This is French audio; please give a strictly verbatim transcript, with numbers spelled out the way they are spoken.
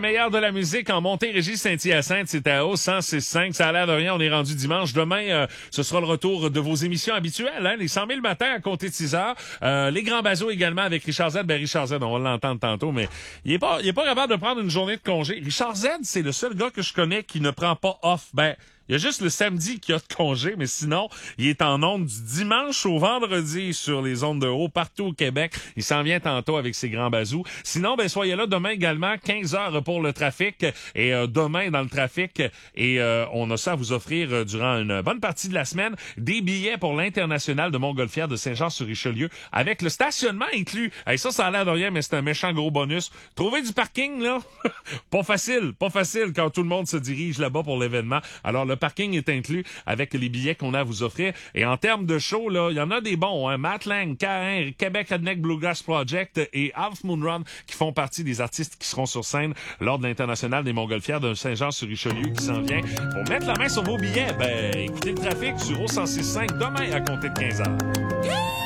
meilleur de la musique en Montérégie-Saint-Hyacinthe. C'est à O cent six cinq. Ça a l'air de rien. On est rendu dimanche. Demain, euh, ce sera le retour de vos émissions habituelles, hein, les cent mille matins à compter de six heures. Euh, les grands bazos également avec Richard Z. Ben, Richard Z, on va l'entendre tantôt, mais il est pas, il est pas capable de prendre une journée de congé. Richard Z, c'est le seul gars que je connais qui ne prend pas off. Ben, il y a juste le samedi qui a de congé, mais sinon, il est en ondes du dimanche au vendredi sur les ondes de haut partout au Québec. Il s'en vient tantôt avec ses grands bazous. Sinon, ben soyez là demain également, quinze heures pour le trafic. Et euh, demain, dans le trafic, et euh, on a ça à vous offrir euh, durant une bonne partie de la semaine, des billets pour l'International de Montgolfière de Saint-Jean-sur-Richelieu avec le stationnement inclus. Hey, ça, ça a l'air de rien, mais c'est un méchant gros bonus. Trouver du parking, là, pas facile, pas facile quand tout le monde se dirige là-bas pour l'événement. Alors, le parking est inclus avec les billets qu'on a à vous offrir. Et en termes de show, là, il y en a des bons, hein. Matt Lang, K un, Québec Redneck Bluegrass Project et Half Moon Run qui font partie des artistes qui seront sur scène lors de l'International des Montgolfières de Saint-Jean-sur-Richelieu qui s'en vient. Pour mettre la main sur vos billets, ben, écoutez le trafic sur O cent six cinq demain à compter de quinze heures.